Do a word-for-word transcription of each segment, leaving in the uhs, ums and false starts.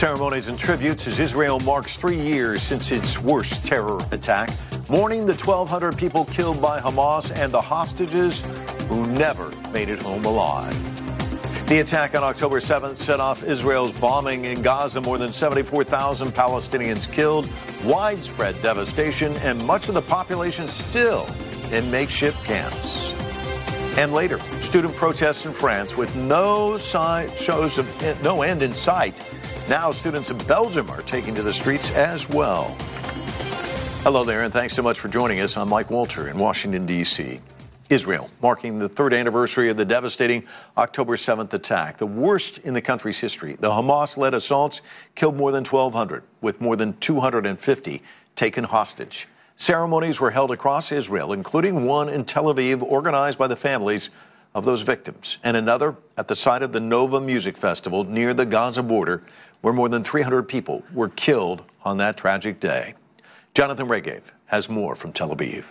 Ceremonies and tributes as Israel marks three years since its worst terror attack, mourning the twelve hundred people killed by Hamas and the hostages who never made it home alive. The attack on October seventh set off Israel's bombing in Gaza, more than seventy-four thousand Palestinians killed, widespread devastation, and much of the population still in makeshift camps. And later, student protests in France with no sign, shows of no end in sight. Now students in Belgium are taking to the streets as well. Hello there, and thanks so much for joining us. I'm Mike Walter in Washington, D C Israel, marking the third anniversary of the devastating October seventh attack, the worst in the country's history. The Hamas-led assaults killed more than twelve hundred, with more than two hundred fifty taken hostage. Ceremonies were held across Israel, including one in Tel Aviv, organized by the families of those victims, and another at the site of the Nova Music Festival near the Gaza border, where more than three hundred people were killed on that tragic day. Jonathan Regev has more from Tel Aviv.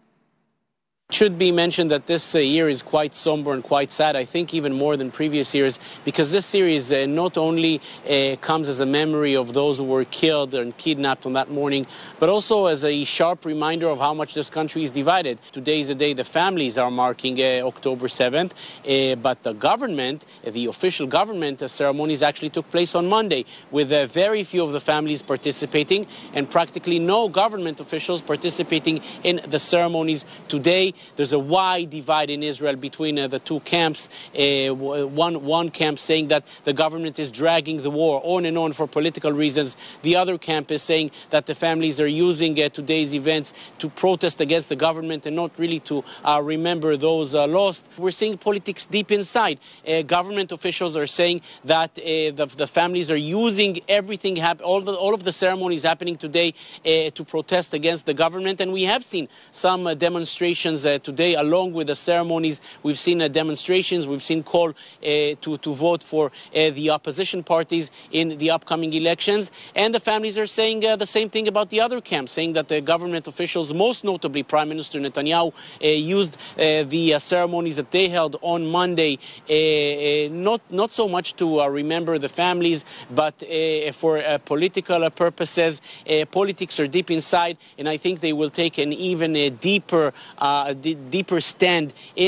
It should be mentioned that this uh, year is quite somber and quite sad, I think even more than previous years, because this series uh, not only uh, comes as a memory of those who were killed and kidnapped on that morning, but also as a sharp reminder of how much this country is divided. Today is the day the families are marking uh, October seventh, uh, but the government, uh, the official government uh, ceremonies actually took place on Monday, with uh, very few of the families participating and practically no government officials participating in the ceremonies today. There's a wide divide in Israel between uh, the two camps. Uh, one, one camp saying that the government is dragging the war on and on for political reasons. The other camp is saying that the families are using uh, today's events to protest against the government and not really to uh, remember those uh, lost. We're seeing politics deep inside. Uh, government officials are saying that uh, the, the families are using everything, hap- all, the, all of the ceremonies happening today uh, to protest against the government. And we have seen some uh, demonstrations Uh, today, along with the ceremonies. We've seen uh, demonstrations. We've seen call uh, to, to vote for uh, the opposition parties in the upcoming elections. And the families are saying uh, the same thing about the other camp, saying that the government officials, most notably Prime Minister Netanyahu, uh, used uh, the uh, ceremonies that they held on Monday, uh, uh, not, not so much to uh, remember the families, but uh, for uh, political uh, purposes. Uh, politics are deep inside, and I think they will take an even uh, deeper uh, deeper stand in